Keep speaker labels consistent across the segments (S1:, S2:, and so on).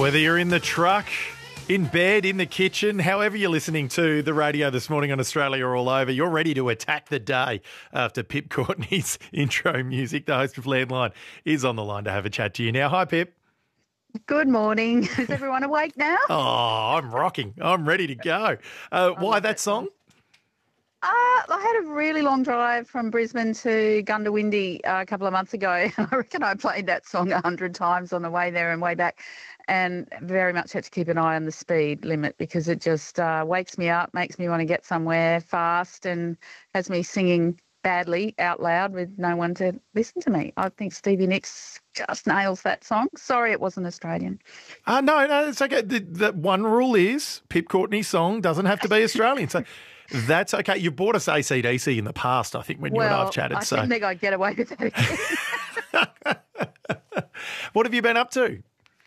S1: Whether you're in the truck, in bed, in the kitchen, however you're listening to the radio this morning on Australia or all over, you're ready to attack the day after Pip Courtney's intro music. The host of Landline is on the line to have a chat to you now. Hi, Pip.
S2: Good morning. Is everyone awake now?
S1: Oh, I'm rocking. I'm ready to go. Why that song?
S2: I had a really long drive from Brisbane to Gundawindi a couple of months ago. I reckon I played that song 100 times on the way there and way back, and very much had to keep an eye on the speed limit because it just wakes me up, makes me want to get somewhere fast, and has me singing badly out loud with no one to listen to me. I think Stevie Nicks just nails that song. Sorry it wasn't Australian.
S1: No, it's okay. The one rule is Pip Courtney's song doesn't have to be Australian. So that's okay. You bought us AC/DC in the past, I think, when you and I have chatted.
S2: I didn't think I'd get away with that again.
S1: What have you been up to?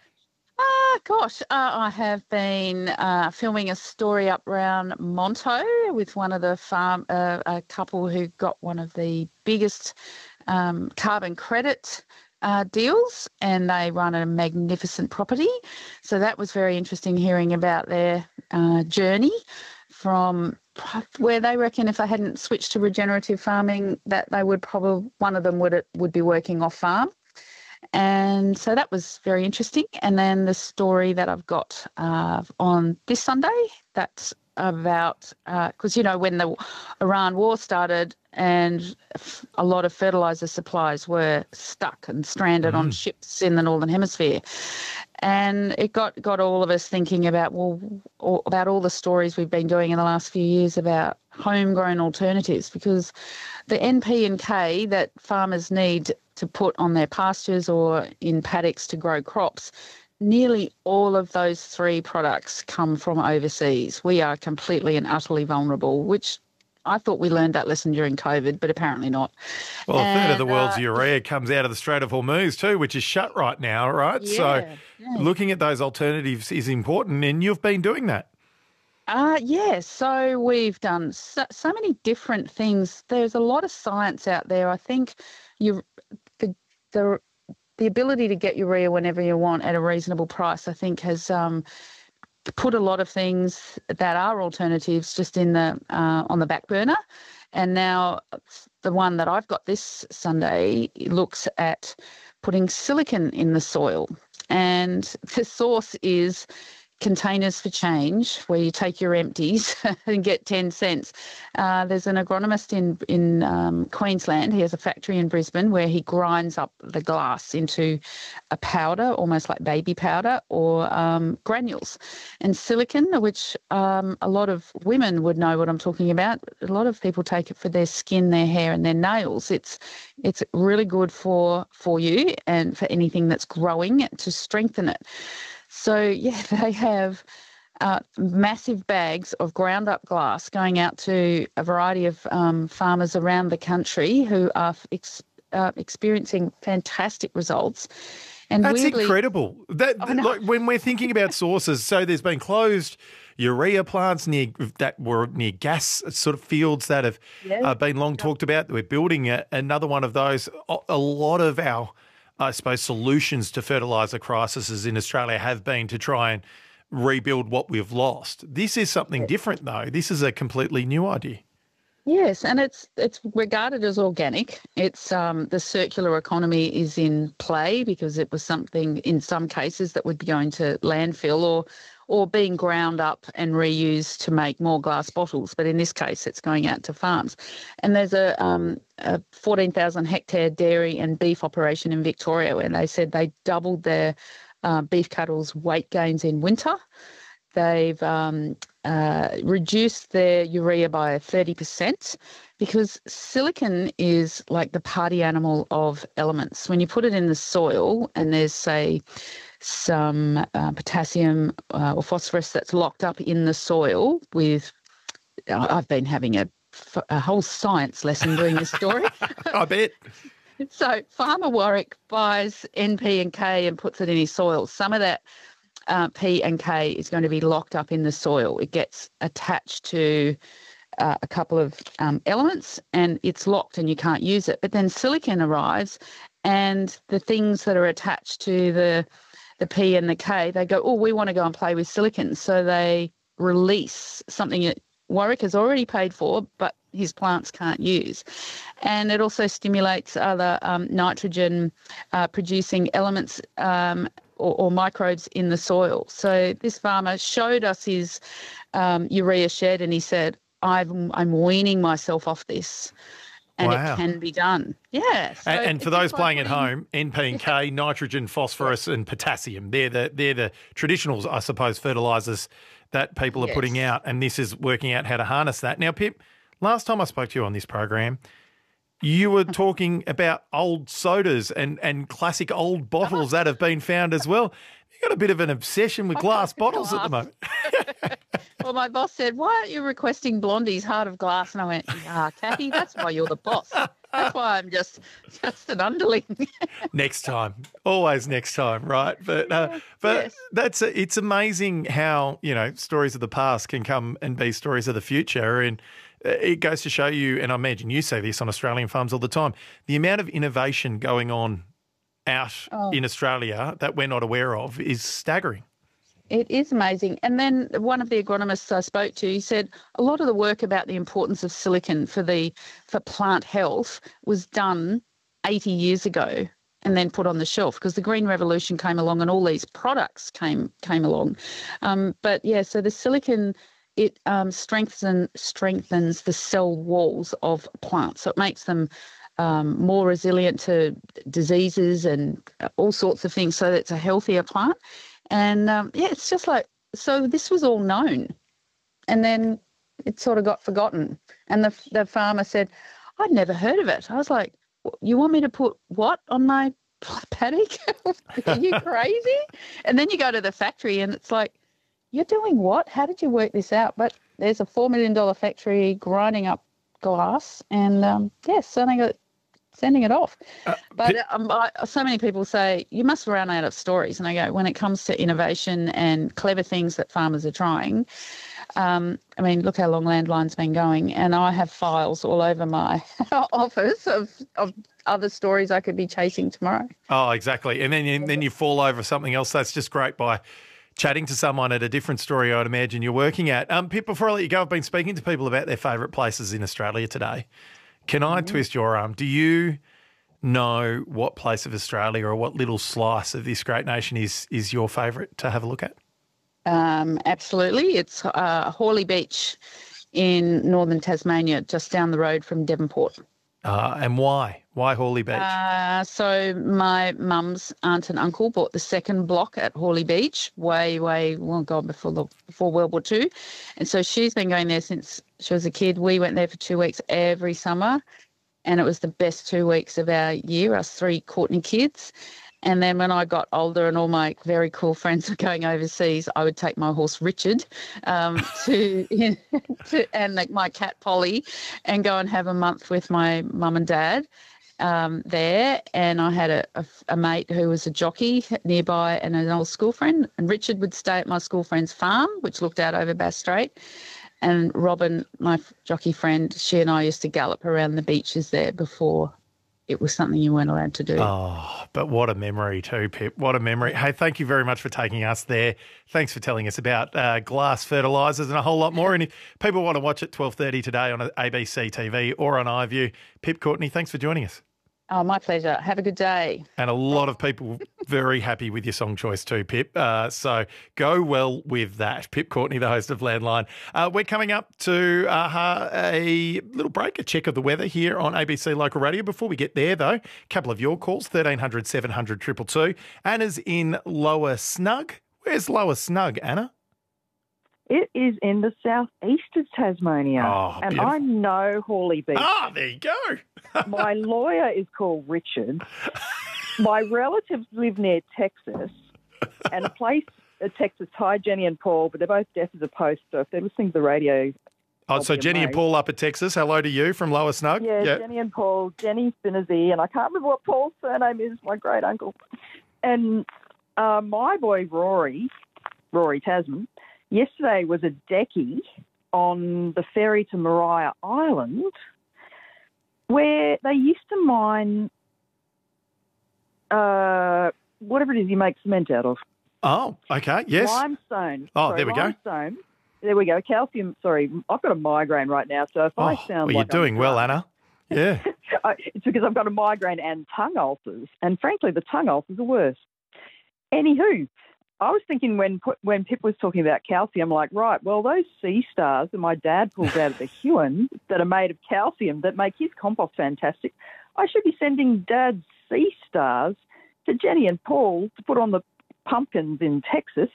S2: I have been filming a story up around Monto with one of the a couple who got one of the biggest carbon credit deals, and they run a magnificent property. So that was very interesting hearing about their journey from where they reckon if they hadn't switched to regenerative farming that they would probably, one of them would be working off farm. And so that was very interesting. And then the story that I've got on this Sunday, that's about, because, when the Iran war started and a lot of fertiliser supplies were stuck and stranded on ships in the Northern Hemisphere. And it got all of us thinking about, about all the stories we've been doing in the last few years about homegrown alternatives, because the NP and K that farmers need to put on their pastures or in paddocks to grow crops, nearly all of those three products come from overseas. We are completely and utterly vulnerable, which I thought we learned that lesson during COVID, but apparently not.
S1: Well, a third of the world's urea comes out of the Strait of Hormuz too, which is shut right now, right?
S2: Yeah,
S1: looking at those alternatives is important, and you've been doing that.
S2: So we've done so many different things. There's a lot of science out there. I think the ability to get urea whenever you want at a reasonable price, I think, has put a lot of things that are alternatives just in the on the back burner. And now the one that I've got this Sunday looks at putting silicon in the soil, and the source is Containers for Change, where you take your empties and get 10 cents. There's an agronomist in Queensland. He has a factory in Brisbane where he grinds up the glass into a powder, almost like baby powder, or granules. And silicon, which a lot of women would know what I'm talking about. A lot of people take it for their skin, their hair and their nails. It's really good for you and for anything that's growing to strengthen it. So, they have massive bags of ground up glass going out to a variety of farmers around the country who are experiencing fantastic results. And
S1: that's incredible. When we're thinking about sources, so there's been closed urea plants near gas sort of fields that have been long talked about. We're building another one of those. A lot of our solutions to fertiliser crises in Australia have been to try and rebuild what we've lost. This is something different, though. This is a completely new idea.
S2: Yes, and it's regarded as organic. It's the circular economy is in play because it was something in some cases that would be going to landfill or being ground up and reused to make more glass bottles. But in this case, it's going out to farms. And there's a 14,000 hectare dairy and beef operation in Victoria where they said they doubled their beef cattle's weight gains in winter. They've reduced their urea by 30% because silicon is like the party animal of elements. When you put it in the soil and there's, say, some potassium or phosphorus that's locked up in the soil with, I've been having a whole science lesson doing this story.
S1: I bet.
S2: So Farmer Warwick buys NP and K and puts it in his soil. Some of that P and K is going to be locked up in the soil. It gets attached to a couple of elements and it's locked and you can't use it. But then silicon arrives and the things that are attached to the the P and the K, they go, oh, we want to go and play with silicon. So they release something that Warwick has already paid for, but his plants can't use. And it also stimulates other nitrogen producing elements or microbes in the soil. So this farmer showed us his urea shed, and he said, I'm weaning myself off this. And it can be done. Yeah. So
S1: and for those playing at home, NP and K, nitrogen, phosphorus and potassium, they're the traditional, I suppose, fertilisers that people are putting out, and this is working out how to harness that. Now, Pip, last time I spoke to you on this program, you were talking about old sodas and classic old bottles that have been found as well. You've got a bit of an obsession with glass bottles at the moment.
S2: Well, my boss said, why aren't you requesting Blondie's Heart of Glass? And I went, Kathy, that's why you're the boss. That's why I'm just an underling.
S1: Next time. Always next time, right? But it's amazing how, stories of the past can come and be stories of the future. And it goes to show you, and I imagine you say this on Australian farms all the time, the amount of innovation going on out in Australia that we're not aware of is staggering.
S2: It is amazing. And then one of the agronomists I spoke to, he said a lot of the work about the importance of silicon for plant health was done 80 years ago and then put on the shelf because the Green Revolution came along and all these products came along. So the silicon, it strengthens the cell walls of plants. So it makes them more resilient to diseases and all sorts of things, so that it's a healthier plant. And, it's just like, so this was all known. And then it sort of got forgotten. And the farmer said, I'd never heard of it. I was like, you want me to put what on my paddock? Are you crazy? And then you go to the factory and it's like, you're doing what? How did you work this out? But there's a $4 million factory grinding up glass and, sending it off. So many people say, you must run out of stories. And I go, when it comes to innovation and clever things that farmers are trying, look how long Landline's been going. And I have files all over my office of other stories I could be chasing tomorrow.
S1: Oh, exactly. And then you fall over something else. That's just great by chatting to someone at a different story I'd imagine you're working at. Pip, before I let you go, I've been speaking to people about their favourite places in Australia today. Can I twist your arm? Do you know what place of Australia or what little slice of this great nation is your favourite to have a look at?
S2: Absolutely. It's Hawley Beach in northern Tasmania, just down the road from Devonport.
S1: And why? Why Hawley Beach?
S2: So my mum's aunt and uncle bought the second block at Hawley Beach before World War II. And so she's been going there since she was a kid. We went there for 2 weeks every summer, and it was the best 2 weeks of our year, us three Courtney kids. And then when I got older and all my very cool friends were going overseas, I would take my horse Richard and my cat Polly and go and have a month with my mum and dad there. And I had a mate who was a jockey nearby and an old school friend. And Richard would stay at my school friend's farm, which looked out over Bass Strait. And Robin, my jockey friend, she and I used to gallop around the beaches there before it was something you weren't allowed to do.
S1: Oh, but what a memory too, Pip. What a memory. Hey, thank you very much for taking us there. Thanks for telling us about glass fertilisers and a whole lot more. And if people want to watch it 12:30 today on ABC TV or on iView, Pip Courtney, thanks for joining us.
S2: Oh, my pleasure. Have a good day.
S1: And a lot of people very happy with your song choice too, Pip. So go well with that. Pip Courtney, the host of Landline. We're coming up to a little break, a check of the weather here on ABC Local Radio. Before we get there, though, a couple of your calls, 1300 700 222. Anna's in Lower Snug. Where's Lower Snug, Anna?
S3: It is in the southeast of Tasmania.
S1: Oh,
S3: and
S1: beautiful.
S3: I know Hawley Beach.
S1: Ah, there you go.
S3: My lawyer is called Richard. My relatives live near Texas, and a place at Texas. Hi, Jenny and Paul, but they're both deaf as a post, so if they're listening to the radio...
S1: Oh, so Jenny and Paul up at Texas. Hello to you from Lower Snug.
S3: Yeah, Jenny and Paul. Jenny Spinnerzy, and I can't remember what Paul's surname is, my great-uncle. And my boy Rory Tasman, yesterday was a decky on the ferry to Maria Island where they used to mine whatever it is you make cement out of.
S1: Oh, okay, yes.
S3: Limestone.
S1: There we go.
S3: There we go. Calcium. Sorry, I've got a migraine right now, so if I sound
S1: you're doing well, Anna. Yeah.
S3: It's because I've got a migraine and tongue ulcers, and frankly, the tongue ulcers are worse. Anywho, I was thinking when Pip was talking about calcium, like, right, well, those sea stars that my dad pulls out of the Huon that are made of calcium that make his compost fantastic, I should be sending Dad's sea stars to Jenny and Paul to put on the pumpkins in Texas.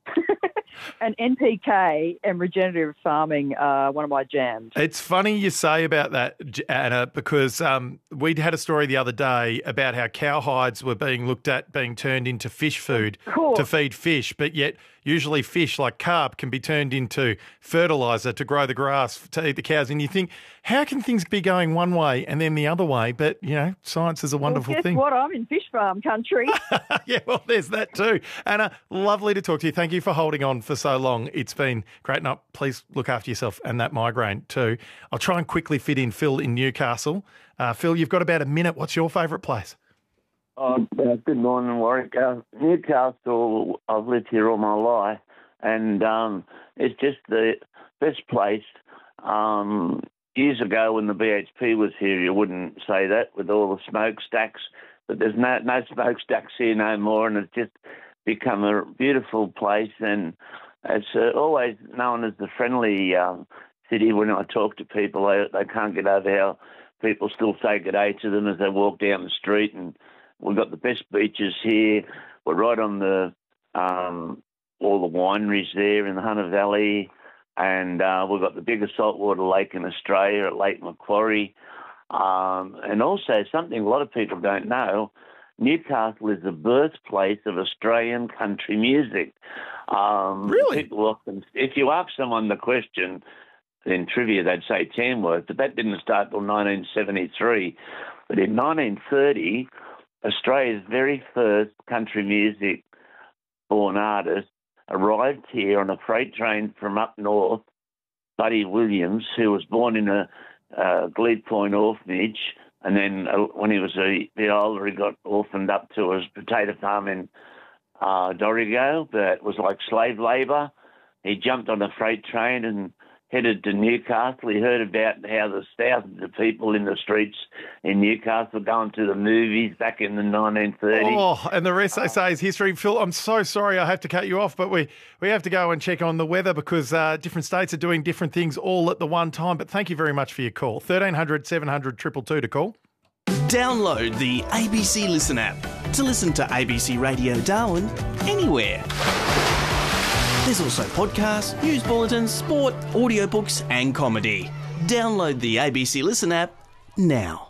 S3: And NPK and regenerative farming are one of my jams.
S1: It's funny you say about that, Anna, because we'd had a story the other day about how cowhides were being looked at being turned into fish food to feed fish, but yet usually fish like carp can be turned into fertiliser to grow the grass to eat the cows. And you think, how can things be going one way and then the other way? But, science is a wonderful thing.
S3: Guess what? I'm in fish farm country.
S1: Yeah, well, there's that too. Anna, lovely to talk to you. Thank you for holding on for so long. It's been great. And please look after yourself and that migraine too. I'll try and quickly fit in Phil in Newcastle. Phil, you've got about a minute. What's your favourite place?
S4: Good morning, Warwick. Newcastle, I've lived here all my life, and it's just the best place. Years ago when the BHP was here, you wouldn't say that with all the smokestacks, but there's no smokestacks here no more, and it's just become a beautiful place, and it's always known as the friendly city. When I talk to people, they can't get over how people still say good day to them as they walk down the street, and we've got the best beaches here. We're right on the all the wineries there in the Hunter Valley, and we've got the biggest saltwater lake in Australia at Lake Macquarie. And also something a lot of people don't know, Newcastle is the birthplace of Australian country music.
S1: Really?
S4: People often, if you ask someone the question in trivia, they'd say Tamworth, but that didn't start till 1973. But in 1930, Australia's very first country music born artist arrived here on a freight train from up north, Buddy Williams, who was born in a Glebe Point orphanage, and then when he was a bit older, he got orphaned up to his potato farm in Dorrigo, but it was like slave labour. He jumped on a freight train and headed to Newcastle. He heard about how there's thousands of people in the streets in Newcastle going to the movies back in the 1930s.
S1: Oh, and the rest, they say, is history. Phil, I'm so sorry I have to cut you off, but we have to go and check on the weather because different states are doing different things all at the one time. But thank you very much for your call. 1300 700 222 to call.
S5: Download the ABC Listen app to listen to ABC Radio Darwin anywhere. There's also podcasts, news bulletins, sport, audiobooks and comedy. Download the ABC Listen app now.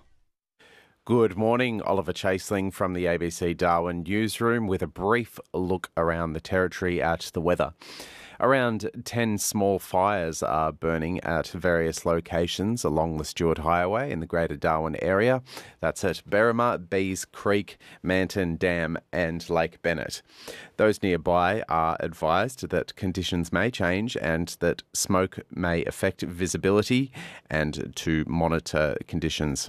S6: Good morning, Oliver Chaseling from the ABC Darwin newsroom with a brief look around the territory at the weather. Around 10 small fires are burning at various locations along the Stuart Highway in the Greater Darwin area. That's at Berrima, Bees Creek, Manton Dam and Lake Bennett. Those nearby are advised that conditions may change and that smoke may affect visibility and to monitor conditions.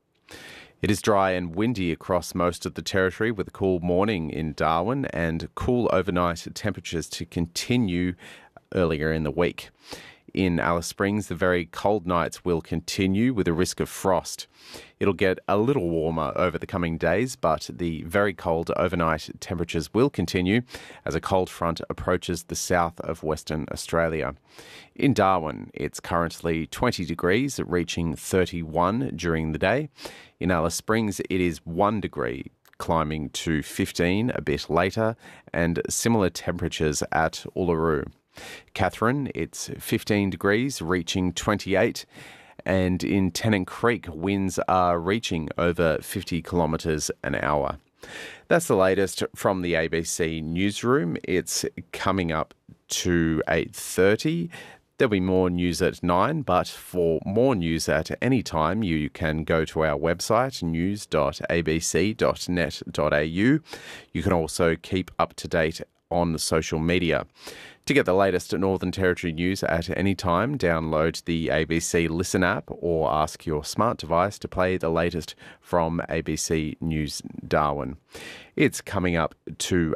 S6: It is dry and windy across most of the territory with a cool morning in Darwin and cool overnight temperatures to continue earlier in the week. In Alice Springs, the very cold nights will continue with a risk of frost. It'll get a little warmer over the coming days, but the very cold overnight temperatures will continue as a cold front approaches the south of Western Australia. In Darwin, it's currently 20 degrees, reaching 31 during the day. In Alice Springs, it is 1 degree, climbing to 15 a bit later, and similar temperatures at Uluru. Katherine, it's 15 degrees, reaching 28, and in Tennant Creek, winds are reaching over 50 kilometres an hour. That's the latest from the ABC newsroom. It's coming up to 8:30. There'll be more news at 9, but for more news at any time, you can go to our website, news.abc.net.au. You can also keep up to date on social media. To get the latest Northern Territory news at any time, download the ABC Listen app or ask your smart device to play the latest from ABC News Darwin. It's coming up to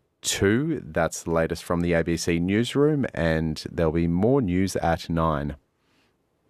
S6: 8:32. That's the latest from the ABC newsroom, and there'll be more news at 9.